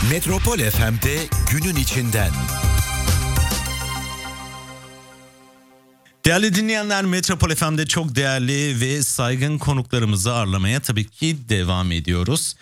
Metropol FM'de günün içinden. Değerli dinleyenler, Metropol FM'de çok değerli ve saygın konuklarımızı ağırlamaya tabii ki devam ediyoruz.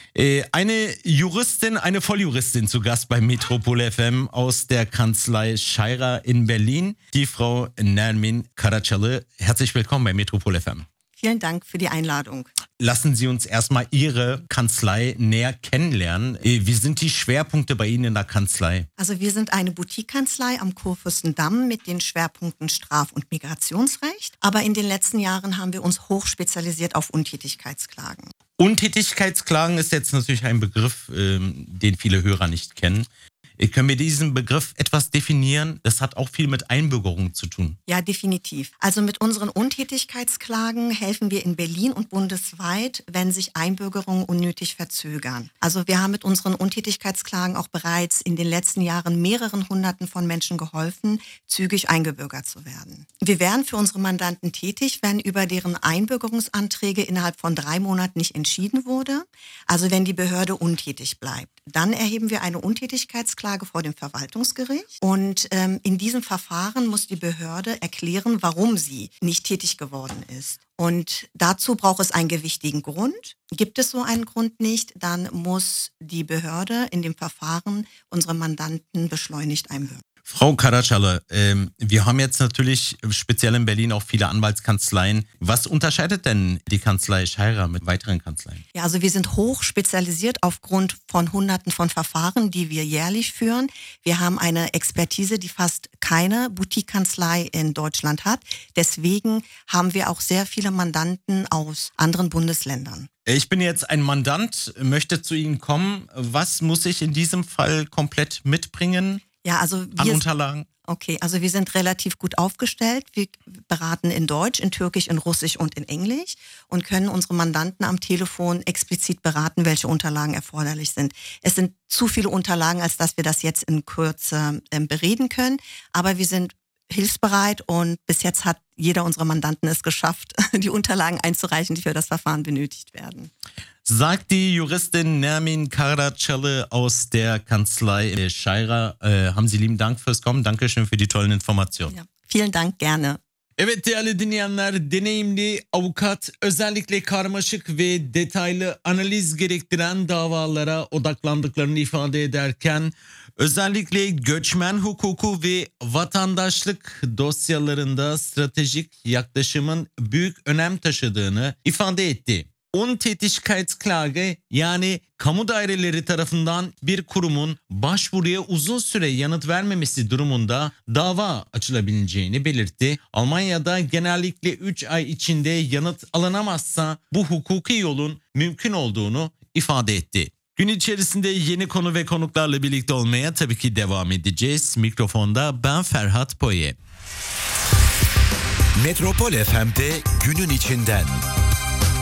Eine Juristin, eine Volljuristin zu Gast bei Metropol FM aus der Kanzlei Scheirer in Berlin, die Frau Nermin Karacalı. Herzlich willkommen bei Metropol FM. Vielen Dank für die Einladung. Lassen Sie uns erstmal Ihre Kanzlei näher kennenlernen. Wie sind die Schwerpunkte bei Ihnen in der Kanzlei? Also wir sind eine Boutique-Kanzlei am Kurfürstendamm mit den Schwerpunkten Straf- und Migrationsrecht. Aber in den letzten Jahren haben wir uns hochspezialisiert auf Untätigkeitsklagen. Untätigkeitsklagen ist jetzt natürlich ein Begriff, den viele Hörer nicht kennen. Können wir diesen Begriff etwas definieren? Das hat auch viel mit Einbürgerung zu tun. Ja, definitiv. Also mit unseren Untätigkeitsklagen helfen wir in Berlin und bundesweit, wenn sich Einbürgerungen unnötig verzögern. Also wir haben mit unseren Untätigkeitsklagen auch bereits in den letzten Jahren mehreren Hunderten von Menschen geholfen, zügig eingebürgert zu werden. Wir wären für unsere Mandanten tätig, wenn über deren Einbürgerungsanträge innerhalb von 3 Monaten nicht entschieden wurde. Also wenn die Behörde untätig bleibt. Dann erheben wir eine Untätigkeitsklage vor dem Verwaltungsgericht und in diesem Verfahren muss die Behörde erklären, warum sie nicht tätig geworden ist. Und dazu braucht es einen gewichtigen Grund. Gibt es so einen Grund nicht, dann muss die Behörde in dem Verfahren unsere Mandanten beschleunigt einbürgern. Frau Karacalı, wir haben jetzt natürlich speziell in Berlin auch viele Anwaltskanzleien. Was unterscheidet denn die Kanzlei Scheirer mit weiteren Kanzleien? Ja, also wir sind hoch spezialisiert aufgrund von Hunderten von Verfahren, die wir jährlich führen. Wir haben eine Expertise, die fast keine Boutique-Kanzlei in Deutschland hat. Deswegen haben wir auch sehr viele Mandanten aus anderen Bundesländern. Ich bin jetzt ein Mandant, möchte zu Ihnen kommen. Was muss ich in diesem Fall komplett mitbringen? Ja, also an Unterlagen? Okay, also wir sind relativ gut aufgestellt. Wir beraten in Deutsch, in Türkisch, in Russisch und in Englisch und können unsere Mandanten am Telefon explizit beraten, welche Unterlagen erforderlich sind. Es sind zu viele Unterlagen, als dass wir das jetzt in Kürze bereden können, aber wir sind hilfsbereit und bis jetzt hat jeder unserer Mandanten es geschafft, die Unterlagen einzureichen, die für das Verfahren benötigt werden. Sagt die Juristin Nermin Karacalı aus der Kanzlei Scheirer. Haben Sie lieben Dank fürs Kommen. Dankeschön für die tollen Informationen. Ja, vielen Dank, gerne. Evet değerli dinleyenler, deneyimli avukat özellikle karmaşık ve detaylı analiz gerektiren davalara odaklandıklarını ifade ederken özellikle göçmen hukuku ve vatandaşlık dosyalarında stratejik yaklaşımın büyük önem taşıdığını ifade etti. Untätigkeitsklage yani kamu daireleri tarafından bir kurumun başvuruya uzun süre yanıt vermemesi durumunda dava açılabileceğini belirtti. Almanya'da genellikle 3 ay içinde yanıt alınamazsa bu hukuki yolun mümkün olduğunu ifade etti. Gün içerisinde yeni konu ve konuklarla birlikte olmaya tabii ki devam edeceğiz. Mikrofonda ben Ferhat Poye. Metropol FM'de günün içinden.